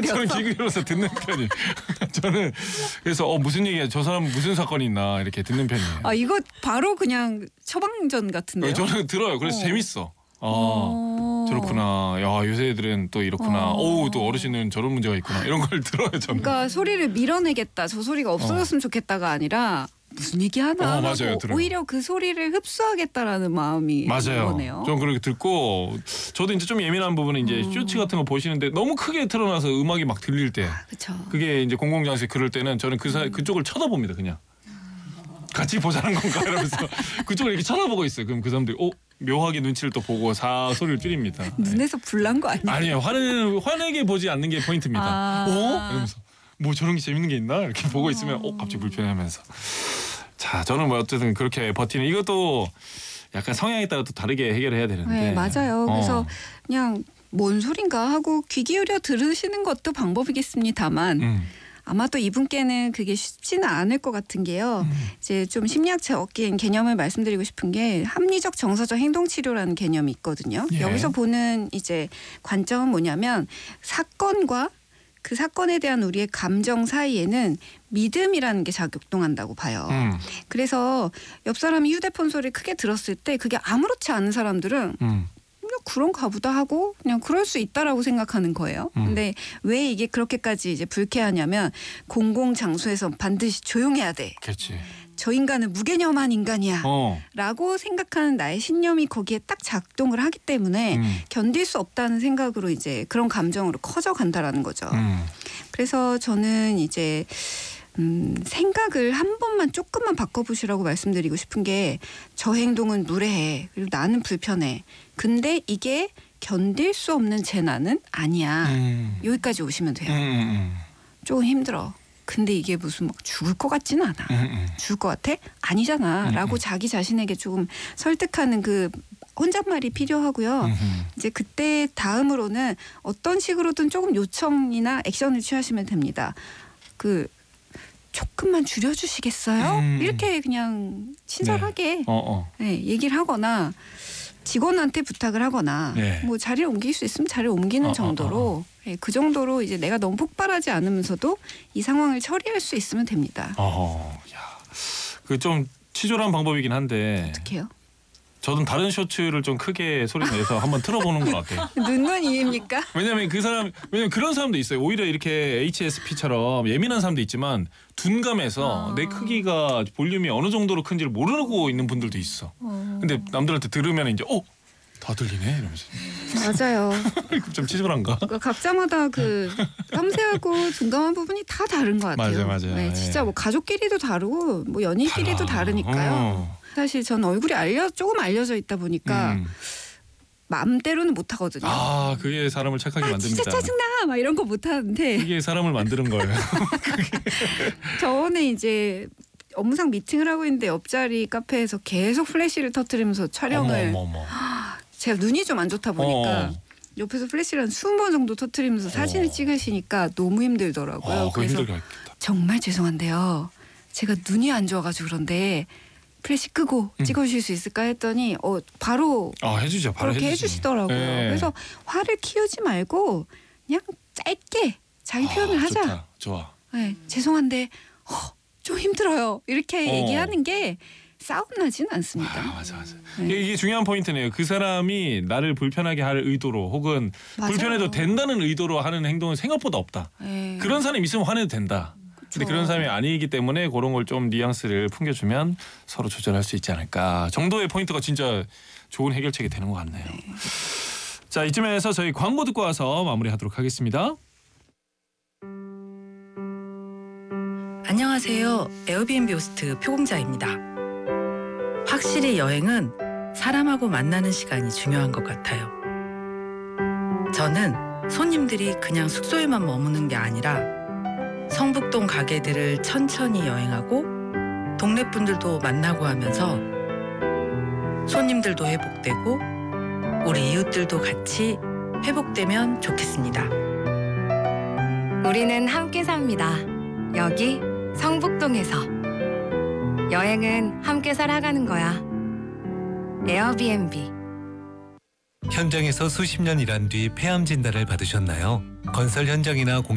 저는 귀 기울여서 듣는 편이에요. 저는 그래서 무슨 얘기야, 저 사람은 무슨 사건이 있나 이렇게 듣는 편이에요. 아, 이거 바로 그냥 처방전 같은데요? 저는 들어요. 그래서 재밌어. 저렇구나. 야, 요새 애들은 또 이렇구나. 또 어르신은 저런 문제가 있구나. 이런 걸 들어요, 저는. 그러니까 소리를 밀어내겠다, 저 소리가 없어졌으면 좋겠다가 아니라 무슨 얘기하나 맞아요, 하고 오히려 그 소리를 흡수하겠다라는 마음이 맞아요. 거네요. 좀 그렇게 듣고, 저도 이제 좀 예민한 부분은 이제 쇼츠 같은 거 보시는데 너무 크게 틀어놔서 음악이 막 들릴 때, 그렇죠. 그게 이제 공공장소에 그럴 때는 저는 그쪽을 쳐다봅니다, 그냥. 같이 보자는 건가 이러면서 그쪽을 이렇게 쳐다보고 있어요. 그럼 그 사람들이 묘하게 눈치를 또 보고 소리를 줄입니다. 눈에서 불난 거 아니에요? 아니에요. 화내게 보지 않는 게 포인트입니다. 이러면서 뭐 저런 게 재밌는 게 있나 이렇게 보고 있으면 갑자기 불편해하면서. 자, 저는 뭐 어쨌든 그렇게 버티는, 이것도 약간 성향에 따라 또 다르게 해결해야 되는데. 네, 맞아요. 그래서 그냥 뭔 소린가 하고 귀 기울여 들으시는 것도 방법이겠습니다만 아마도 이분께는 그게 쉽지는 않을 것 같은 게요. 이제 좀 심리학적인 개념을 말씀드리고 싶은 게 합리적 정서적 행동치료라는 개념이 있거든요. 예. 여기서 보는 이제 관점은 뭐냐면 사건과 그 사건에 대한 우리의 감정 사이에는 믿음이라는 게 작용한다고 봐요. 그래서 옆 사람이 휴대폰 소리 크게 들었을 때 그게 아무렇지 않은 사람들은 그냥 그런가 보다 하고 그냥 그럴 수 있다라고 생각하는 거예요. 근데 왜 이게 그렇게까지 이제 불쾌하냐면 공공 장소에서 반드시 조용해야 돼. 그렇지. 저 인간은 무개념한 인간이야 라고 생각하는 나의 신념이 거기에 딱 작동을 하기 때문에 견딜 수 없다는 생각으로 이제 그런 감정으로 커져간다라는 거죠. 그래서 저는 이제 생각을 한 번만 조금만 바꿔보시라고 말씀드리고 싶은 게, 저 행동은 무례해, 그리고 나는 불편해, 근데 이게 견딜 수 없는 제 나는 아니야. 여기까지 오시면 돼요. 조금 힘들어. 근데 이게 무슨 막 죽을 것 같지는 않아. 죽을 것 같아? 아니잖아. 라고 자기 자신에게 조금 설득하는 그 혼잣말이 필요하고요. 이제 그때 다음으로는 어떤 식으로든 조금 요청이나 액션을 취하시면 됩니다. 조금만 줄여주시겠어요? 이렇게 그냥 친절하게 네, 얘기를 하거나 직원한테 부탁을 하거나 뭐 자리를 옮길 수 있으면 자리를 옮기는 정도로 네, 그 정도로 이제 내가 너무 폭발하지 않으면서도 이 상황을 처리할 수 있으면 됩니다. 그 좀 치졸한 방법이긴 한데. 어떡해요? 저는 다른 쇼츠를 좀 크게 소리 내서 한번 틀어보는 것 같아요. 눈은 이입니까? 왜냐면 그런 사람도 있어요. 오히려 이렇게 HSP처럼 예민한 사람도 있지만 둔감해서 내 크기가 볼륨이 어느 정도로 큰지를 모르고 있는 분들도 있어. 근데 남들한테 들으면 이제 다 들리네 이러면서. 맞아요. 좀 치졸한가? 각자마다 그 섬세하고 둔감한 부분이 다 다른 것 같아요. 맞아요. 네, 진짜 뭐 가족끼리도 다르고 뭐 연인끼리도 다르니까요. 사실 전 얼굴이 조금 알려져 있다 보니까 마음대로는 못 하거든요. 그게 사람을 착하게 만듭니다. 진짜 짜증나 막 이런 거 못 하는데. 이게 사람을 만드는 거예요. 저번에 이제 업무상 미팅을 하고 있는데 옆자리 카페에서 계속 플래시를 터뜨리면서 촬영을. 제가 눈이 좀 안 좋다 보니까 옆에서 플래시를 한 20번 정도 터뜨리면서 사진을 찍으시니까 너무 힘들더라고요. 그래서 정말 죄송한데요. 제가 눈이 안 좋아가지고 그런데 플래시 끄고 찍어주실 수 있을까 했더니 바로 해주죠. 바로 그렇게 해주시더라고요. 그래서 화를 키우지 말고 그냥 짧게 자기 표현을 하자. 좋아. 네, 죄송한데 좀 힘들어요. 이렇게 얘기하는 게 싸움 나진 않습니다. 맞아. 네. 이게 중요한 포인트네요. 그 사람이 나를 불편하게 할 의도로 혹은 불편해도 된다는 의도로 하는 행동은 생각보다 없다. 그런 사람이 있으면 화내도 된다. 근데 그런 사람이 아니기 때문에 그런 걸 좀 뉘앙스를 풍겨주면 서로 조절할 수 있지 않을까 정도의 포인트가 진짜 좋은 해결책이 되는 것 같네요. 자, 이쯤에서 저희 광고 듣고 와서 마무리하도록 하겠습니다. 안녕하세요. 에어비앤비 호스트 표공자입니다. 확실히 여행은 사람하고 만나는 시간이 중요한 것 같아요. 저는 손님들이 그냥 숙소에만 머무는 게 아니라 성북동 가게들을 천천히 여행하고 동네 분들도 만나고 하면서 손님들도 회복되고 우리 이웃들도 같이 회복되면 좋겠습니다. 우리는 함께 삽니다. 여기 성북동에서. 여행은 함께 살아가는 거야. 에어비앤비. 현장에서 수십 년 일한 뒤 폐암 진단을 받으셨나요? 건설 현장이나